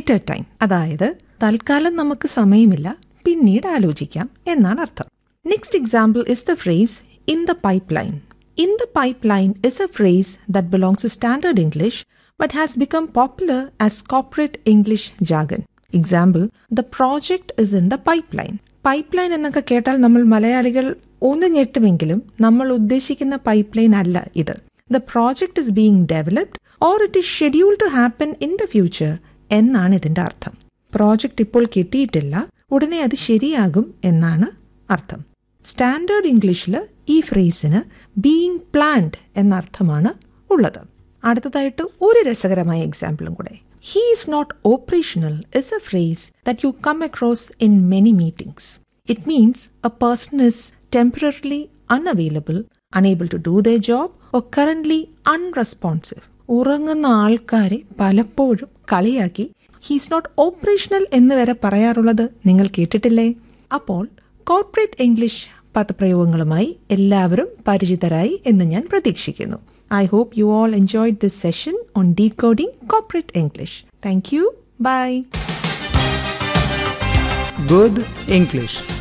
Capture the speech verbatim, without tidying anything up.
Later time, അതായത് തൽക്കാലം നമുക്ക് സമയമില്ല, പിന്നീട് ആലോചിക്കാം എന്നാണ് അർത്ഥം. Next example is the phrase in the pipe line. In the pipe line is A phrase that belongs to standard English but has become popular as corporate English jargon. Example, the project is in the pipeline. Pipeline എന്നൊക്കെ കേട്ടാൽ നമ്മൾ മലയാളികൾ ഒന്ന് ഞെട്ടുമെങ്കിലും നമ്മൾ ഉദ്ദേശിക്കുന്ന pipeline അല്ല ഇത്. The project is being developed or it is scheduled to happen in the future എന്നാണ് ഇതിന്റെ അർത്ഥം. പ്രോജക്റ്റ് ഇപ്പോൾ കിട്ടിയിട്ടില്ല, ഉടനെ അത് ശരിയാകും എന്നാണ് അർത്ഥം. സ്റ്റാൻഡേർഡ് ഇംഗ്ലീഷിൽ ഈ ഫ്രേസിന് ബീയിങ് പ്ലാൻഡ് എന്ന അർത്ഥമാണ് ഉള്ളത്. അടുത്തതായിട്ട് ഒരു രസകരമായ എക്സാമ്പിളും കൂടെ. He is not operational is a phrase that you come across in many meetings. It means a person is temporarily unavailable, unable to do their job or currently unresponsive. ഉറങ്ങുന്ന ആൾക്കാരെ പലപ്പോഴും കളിയാക്കി he is not operational എന്ന് വരെ പറയാറുള്ളത് നിങ്ങൾ കേട്ടിട്ടില്ലേ? അപ്പോൾ കോർപ്പറേറ്റ് ഇംഗ്ലീഷ് പദപ്രയോഗങ്ങളുമായി എല്ലാവരും പരിചിതരായി എന്ന് ഞാൻ പ്രതീക്ഷിക്കുന്നു. I hope you all enjoyed this session on Decoding Corporate English. Thank you. Bye. Good English.